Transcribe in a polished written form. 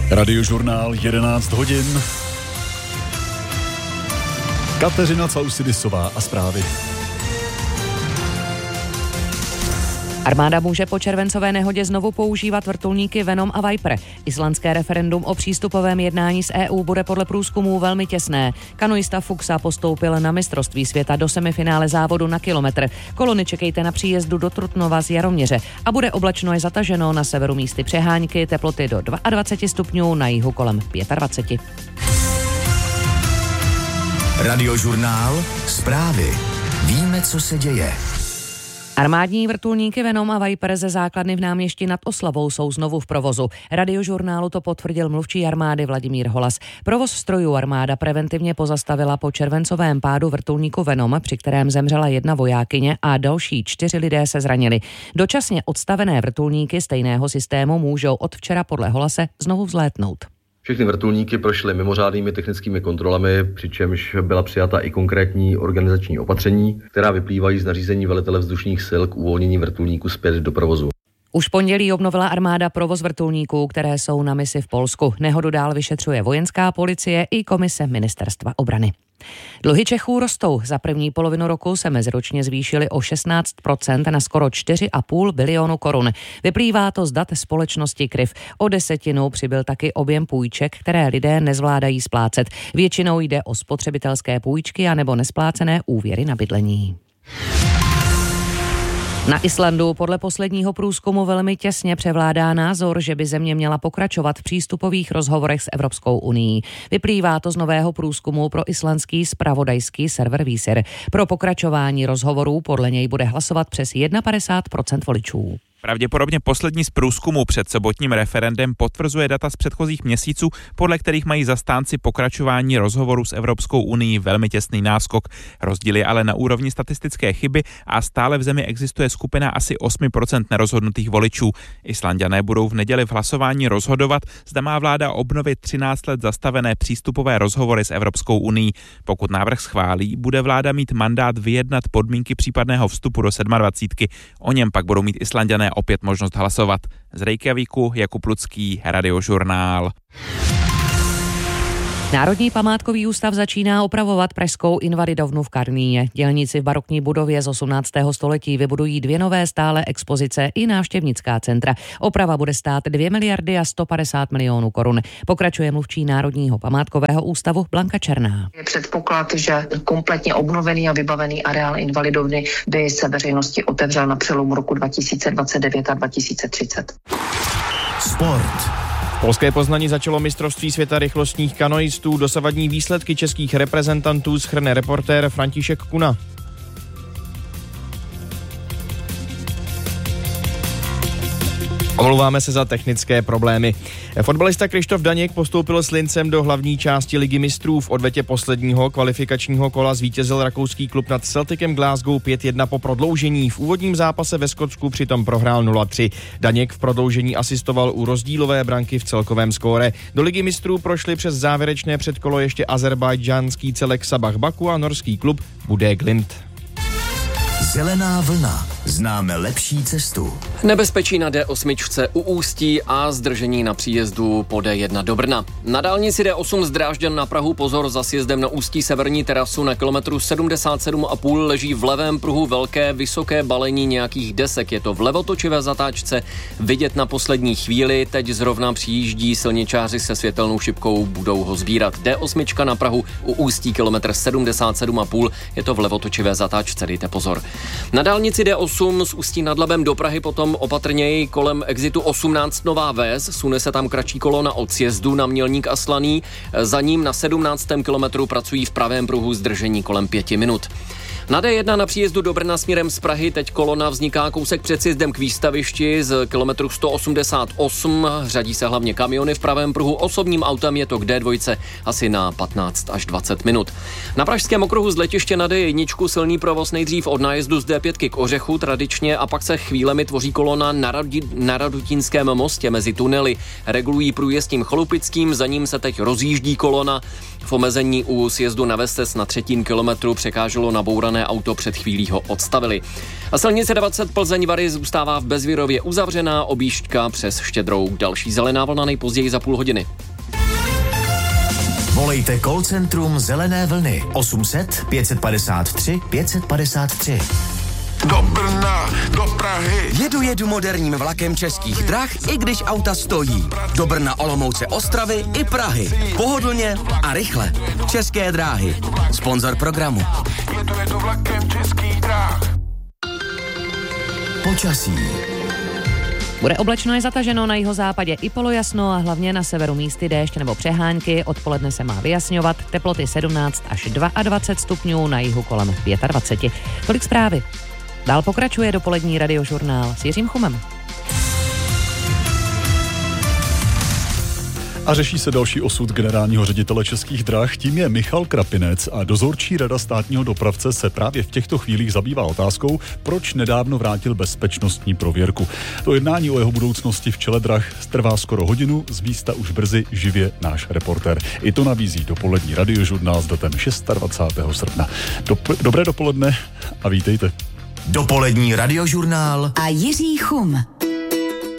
Radiožurnál 11 hodin. Kateřina Causidisová a zprávy. Armáda může po červencové nehodě znovu používat vrtulníky Venom a Viper. Islandské referendum o přístupovém jednání s EU bude podle průzkumů velmi těsné. Kanoista Fuxa postoupil na mistrovství světa do semifinále závodu na kilometr. Kolony čekejte na příjezdu do Trutnova z Jaroměře. A bude oblačno i zataženo, na severu místy přehánky, teploty do 22 stupňů, na jihu kolem 25. Radiožurnál, zprávy. Víme, co se děje. Armádní vrtulníky Venom a Viper ze základny v Náměšti nad Oslavou jsou znovu v provozu. Radiožurnálu to potvrdil mluvčí armády Vladimír Holas. Provoz strojů armáda preventivně pozastavila po červencovém pádu vrtulníku Venom, při kterém zemřela 1 vojákyně a další 4 lidé se zranili. Dočasně odstavené vrtulníky stejného systému můžou od včera podle Holase znovu vzlétnout. Všechny vrtulníky prošly mimořádnými technickými kontrolami, přičemž byla přijata i konkrétní organizační opatření, která vyplývají z nařízení velitele vzdušných sil k uvolnění vrtulníku zpět do provozu. Už v pondělí obnovila armáda provoz vrtulníků, které jsou na misi v Polsku. Nehodu dál vyšetřuje vojenská policie i komise Ministerstva obrany. Dluhy Čechů rostou. Za první polovinu roku se meziročně zvýšily o 16% na skoro 4,5 bilionu korun. Vyplývá to z dat společnosti Kryv. O 10% přibyl taky objem půjček, které lidé nezvládají splácet. Většinou jde o spotřebitelské půjčky anebo nesplácené úvěry na bydlení. Na Islandu podle posledního průzkumu velmi těsně převládá názor, že by země měla pokračovat v přístupových rozhovorech s Evropskou unií. Vyplývá to z nového průzkumu pro islandský zpravodajský server Vísir. Pro pokračování rozhovorů podle něj bude hlasovat přes 51% voličů. Pravděpodobně poslední z průzkumu před sobotním referendem potvrzuje data z předchozích měsíců, podle kterých mají zastánci pokračování rozhovoru s Evropskou unií velmi těsný náskok. Rozdíl je ale na úrovni statistické chyby a stále v zemi existuje skupina asi 8% nerozhodnutých voličů. Islanďané budou v neděli v hlasování rozhodovat, zda má vláda obnovit 13 let zastavené přístupové rozhovory s Evropskou unií. Pokud návrh schválí, bude vláda mít mandát vyjednat podmínky případného vstupu do 27. O něm pak budou mít Islanďané opět možnost hlasovat. Z Reykjavíku Jakub Lucký, Radiožurnál. Národní památkový ústav začíná opravovat pražskou Invalidovnu v Karlíně. Dělníci v barokní budově z 18. století vybudují 2 nové stále expozice i návštěvnická centra. Oprava bude stát 2 miliardy a 150 milionů korun. Pokračuje mluvčí Národního památkového ústavu Blanka Černá. Je předpoklad, že kompletně obnovený a vybavený areál Invalidovny by se veřejnosti otevřel na přelomu roku 2029 a 2030. Sport. V polské Poznani začalo mistrovství světa rychlostních kanoistů. Dosavadní výsledky českých reprezentantů shrne reportér František Kuna. Omlouváme se za technické problémy. Fotbalista Krištof Daněk postoupil s Lincem do hlavní části Ligy mistrů. V odvetě posledního kvalifikačního kola zvítězil rakouský klub nad Celticem Glasgow 5-1 po prodloužení. V úvodním zápase ve Skotsku přitom prohrál 0-3. Daněk v prodloužení asistoval u rozdílové branky v celkovém skóre. Do Ligy mistrů prošli přes závěrečné předkolo ještě azerbajdžánský celek Sabah Baku a norský klub Bodø Glimt. Zelená vlna. Známe lepší cestu. Nebezpečí na D8 u Ústí a zdržení na příjezdu po D1 do Brna. Na dálnici D8 z Drážďan na Prahu pozor za sjezdem na Ústí severní terasu na kilometru 77,5 leží v levém pruhu velké vysoké balení nějakých desek. Je to v levotočivé zatáčce vidět na poslední chvíli. Teď zrovna přijíždí silničáři se světelnou šipkou, budou ho sbírat. D8 na Prahu u Ústí kilometr 77,5. Je to v levotočivé zatáčce, dejte pozor. Na dálnici D8 z Ústí nad Labem do Prahy potom opatrněji kolem exitu 18 Nová Ves, sune se tam kratší kolona od sjezdu na Mělník a Slaný, za ním na 17. kilometru pracují v pravém pruhu zdržení kolem 5 minut. Na D1 na příjezdu do Brna směrem z Prahy teď kolona vzniká kousek před sjezdem k výstavišti z kilometru 188, řadí se hlavně kamiony v pravém pruhu, osobním autem je to k D2 asi na 15 až 20 minut. Na pražském okruhu z letiště na D1 silný provoz nejdřív od nájezdu z D5 k Ořechu tradičně a pak se chvílemi tvoří kolona na Radutínském mostě mezi tunely. Regulují průjezd tím Cholupickým, za ním se teď rozjíždí kolona. V omezení u sjezdu na Vestec na 3. kilometru překáželo nabourané neohlášené auto před chvílí ho odstavili. A silnice 20 Plzeň-Vary zůstává v Bezvírově uzavřená, objížďka přes Štědrou. Další zelená vlna nejpozději za půl hodiny. Volejte call centrum Zelené vlny 800 553 553. Do Brna, do Prahy. Jedu moderním vlakem Českých drah, i když auta stojí. Do Brna, Olomouce, Ostravy i Prahy. Pohodlně a rychle. České dráhy. Sponzor programu. Jedu vlakem Českých drah. Počasí. Bude oblačno i zataženo, na jihozápadě i polojasno a hlavně na severu místy déšť nebo přehánky. Odpoledne se má vyjasňovat, teploty 17 až 22 stupňů, na jihu kolem 25. Tolik zprávy. Dál pokračuje dopolední radiožurnál s Jiřím Chumem. A řeší se další osud generálního ředitele Českých drah, tím je Michal Krapinec a dozorčí rada státního dopravce se právě v těchto chvílích zabývá otázkou, proč nedávno vrátil bezpečnostní prověrku. To jednání o jeho budoucnosti v čele drah trvá skoro hodinu, z místa už brzy živě náš reportér. I to nabízí dopolední radiožurnál s datem 26. srpna. Dobré dopoledne a vítejte. Dopolední radiožurnál a Jiří Chum.